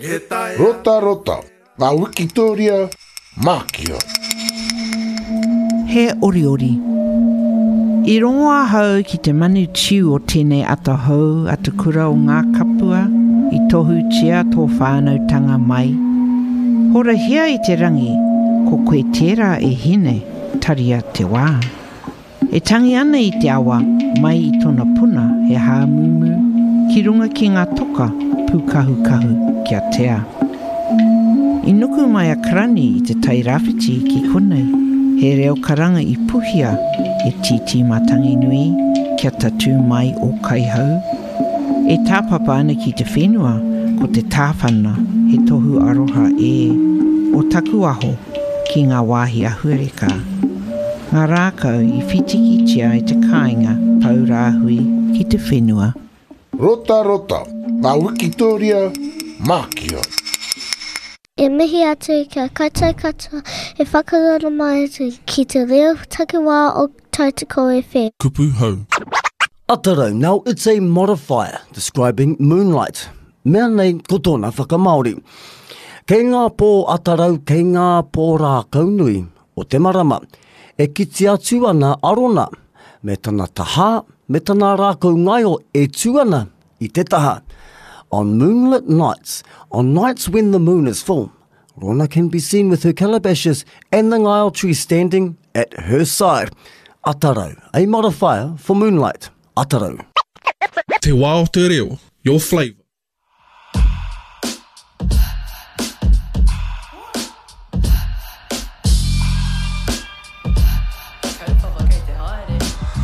Rota rota, ngā Wikitoria, Mākia. He ori ori. I rongoa hau ki te manu tiu o tēnei atahau atu kura o ngā kapua, i tohu tia tō whānautanga mai. Hora hia i te rangi, ko koe tērā e hine, taria te wā. E tangi ana i te awa, mai i tona puna he hāmumu, ki runga ki ngā toka, pukahu kia tea. I nuku mai a karani i te tai rāwhiti ki konei, he reo karanga i puhia e titi matangi nui, kia tatu mai o kaihau. E tāpapa ana ki te whenua, ko te tāwhana he tohu aroha o taku aho ki ngā wāhi ahuereka. Ngā rākau i whitikitia i te kāinga taurāhui ki te whenua. Rota rota, ngā Wikitoria, Mākia. E mihi atu kia kaitai katoa e whakarara mai atu ki te reo takiwā o Tautoko FM. Kupu hau. Atarau, now it's a modifier describing moonlight. Mea nei ko tōna whakamaori. Kei ngā pō atarau, kei ngā pō rākau nui o te marama. E kiti atu ana arona, me tana taha, me tana rākau ngaio e tuana i te taha. On moonlit nights, on nights when the moon is full, Rona can be seen with her calabashes and the ngaio tree standing at her side. Atarau, a modifier for moonlight. Atarau. Te wā o te reo, your flavour.